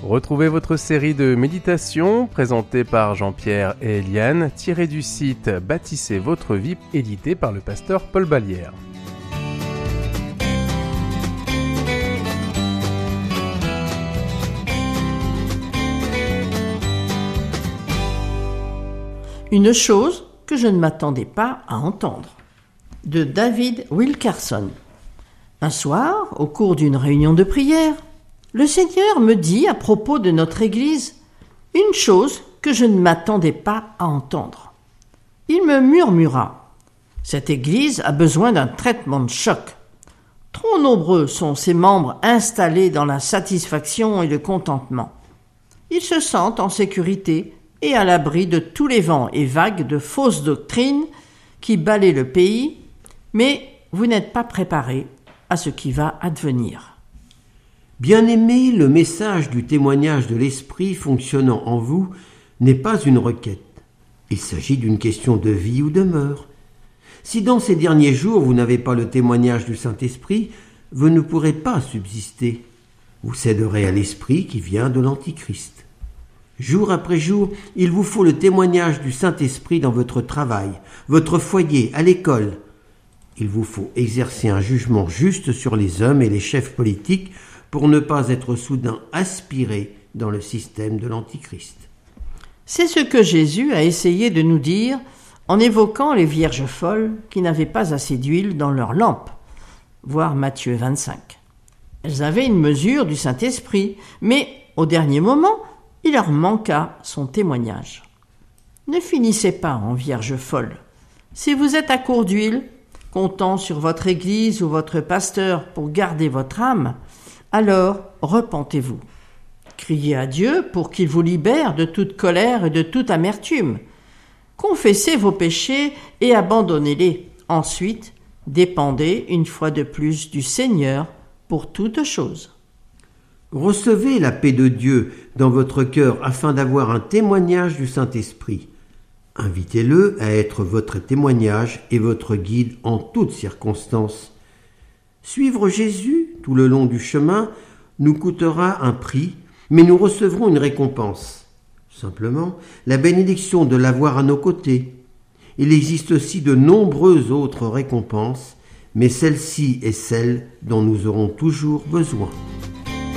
Retrouvez votre série de méditations présentée par Jean-Pierre et Eliane, tirée du site Bâtissez votre vie, édité par le pasteur Paul Ballière. Une chose que je ne m'attendais pas à entendre. De David Wilkerson. Un soir, au cours d'une réunion de prière, le Seigneur me dit à propos de notre Église une chose que je ne m'attendais pas à entendre. Il me murmura « Cette Église a besoin d'un traitement de choc. Trop nombreux sont ses membres installés dans la satisfaction et le contentement. Ils se sentent en sécurité et à l'abri de tous les vents et vagues de fausses doctrines qui balaient le pays, mais vous n'êtes pas préparés à ce qui va advenir. » Bien-aimés, le message du témoignage de l'Esprit fonctionnant en vous n'est pas une requête. Il s'agit d'une question de vie ou de mort. Si dans ces derniers jours vous n'avez pas le témoignage du Saint-Esprit, vous ne pourrez pas subsister. Vous céderez à l'Esprit qui vient de l'Antichrist. Jour après jour, il vous faut le témoignage du Saint-Esprit dans votre travail, votre foyer, à l'école. Il vous faut exercer un jugement juste sur les hommes et les chefs politiques pour ne pas être soudain aspirés dans le système de l'Antichrist. C'est ce que Jésus a essayé de nous dire en évoquant les vierges folles qui n'avaient pas assez d'huile dans leurs lampes, voir Matthieu 25. Elles avaient une mesure du Saint-Esprit, mais au dernier moment, il leur manqua son témoignage. Ne finissez pas en vierge folle. Si vous êtes à court d'huile, comptant sur votre église ou votre pasteur pour garder votre âme, alors repentez-vous. Criez à Dieu pour qu'il vous libère de toute colère et de toute amertume. Confessez vos péchés et abandonnez-les. Ensuite, dépendez une fois de plus du Seigneur pour toutes choses. Recevez la paix de Dieu dans votre cœur afin d'avoir un témoignage du Saint-Esprit. Invitez-le à être votre témoignage et votre guide en toutes circonstances. Suivre Jésus tout le long du chemin nous coûtera un prix, mais nous recevrons une récompense. Simplement, la bénédiction de l'avoir à nos côtés. Il existe aussi de nombreuses autres récompenses, mais celle-ci est celle dont nous aurons toujours besoin.